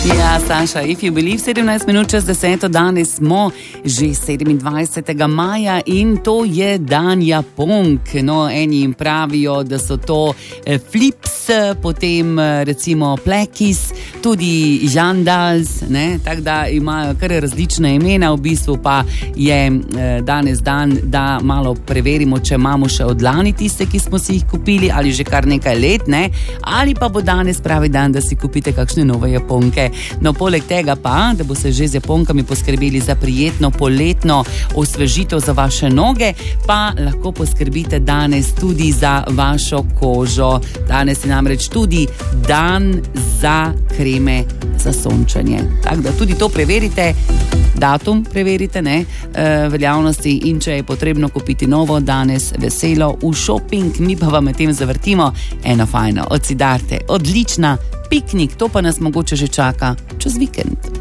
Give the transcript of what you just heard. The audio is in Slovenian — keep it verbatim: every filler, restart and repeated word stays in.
Ja, Saša, if you believe, sedemnajst minut čez deseto, danes smo že sedemindvajsetega maja in to je dan Japonk. No, eni jim pravijo, da so to flips, potem recimo plekis, tudi jandals, ne, tako da imajo kar različne imena, v bistvu pa je danes dan, da malo preverimo, če imamo še od lani tiste, ki smo si jih kupili, ali že kar nekaj let, ne, ali pa bo danes pravi dan, da si kupite kakšne nove Japonke. No, poleg tega pa, da bo se že z Japonkami poskrbeli za prijetno poletno osvežitev za vaše noge, pa lahko poskrbite danes tudi za vašo kožo. Danes je namreč tudi dan za kreme za sončenje. Tako da tudi to preverite, datum preverite, ne, e, veljavnosti, in če je potrebno kupiti novo, danes veselo v shopping, mi pa vam tem zavrtimo eno fajno od Siddharte. Odlična piknik, to pa nas mogoče že čaka čez vikend.